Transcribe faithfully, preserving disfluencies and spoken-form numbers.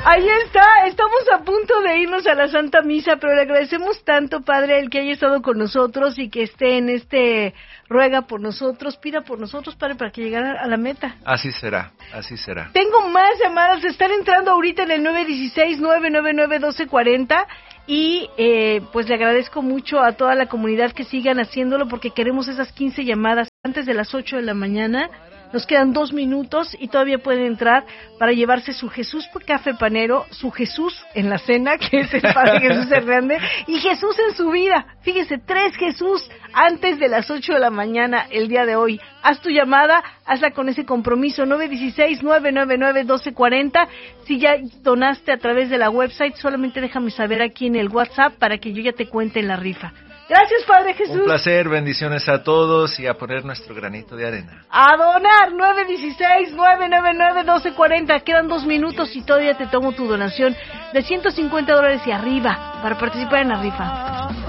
Ahí está, estamos a punto de irnos a la Santa Misa, pero le agradecemos tanto, Padre, el que haya estado con nosotros y que esté en este ruega por nosotros, pida por nosotros, Padre, para que llegara a la meta. Así será, así será. Tengo más llamadas, están entrando ahorita en el nueve uno seis, nueve nueve nueve, uno dos cuatro cero y eh, pues le agradezco mucho a toda la comunidad que sigan haciéndolo porque queremos esas quince llamadas antes de las ocho de la mañana. Nos quedan dos minutos y todavía pueden entrar para llevarse su Jesús Café Panero, su Jesús en la cena, que es el Padre Jesús Hernández, y Jesús en su vida. Fíjese, tres Jesús antes de las ocho de la mañana el día de hoy. Haz tu llamada, hazla con ese compromiso, nueve uno seis, nueve nueve nueve, uno dos cuatro cero. Si ya donaste a través de la website, solamente déjame saber aquí en el WhatsApp para que yo ya te cuente en la rifa. Gracias, Padre Jesús. Un placer, bendiciones a todos y a poner nuestro granito de arena. A donar, nueve uno seis, nueve nueve nueve, uno dos cuatro cero. Quedan dos minutos y todavía te tomo tu donación de ciento cincuenta dólares y arriba para participar en la rifa.